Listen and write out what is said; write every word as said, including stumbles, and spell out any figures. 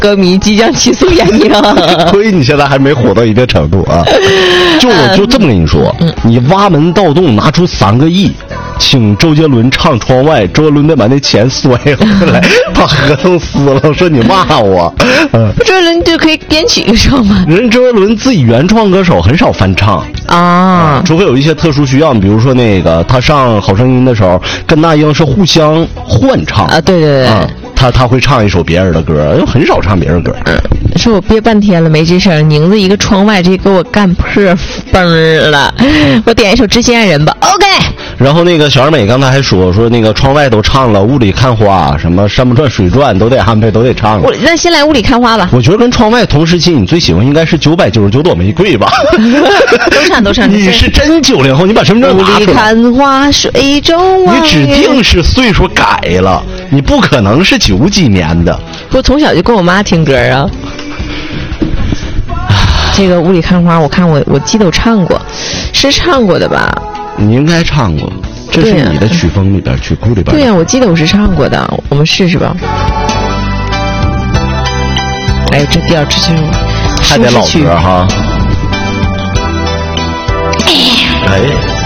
歌迷即将起诉闫妮啊！ 亏你现在还没火到一定程度啊！就我就这么跟你说，嗯、你挖门盗洞拿出三个亿，请周杰伦唱《窗外》，周杰伦得把那钱索回来，把合同撕了，说你骂我。嗯、 周杰伦就可以编曲唱吗？ 人周杰伦自己原创歌手很少翻唱啊、 啊，除非有一些特殊需要，比如说那个他上《好声音》的时候跟那英是互相换唱啊，对对对。 啊他他会唱一首别人的歌，很少唱别人歌。 嗯，说我憋半天了没吱声，宁子一个窗外，这给我干破崩了。我点一首《知心爱人》吧 ，OK。 然后那个小而美刚才还说说那个窗外都唱了，雾里看花，什么山不转水转都得安排，都得唱了。 我那先来雾里看花吧。 我觉得跟窗外同时期，你最喜欢应该是九百九十九朵玫瑰吧？ 都唱都唱。 你是真九零后，你把身份证拿出来。 雾里看花，水中望月。 你指定是岁数改了，你不可能是九几年的。 我从小就跟我妈听歌啊。这个雾里看花，我看我我记得我唱过，是唱过的吧？ 你应该唱过，这是你的曲风里边、曲库里边。 对呀、啊，我记得我是唱过的，我们试试吧。哎呦，这调这是还得老歌哈。哎。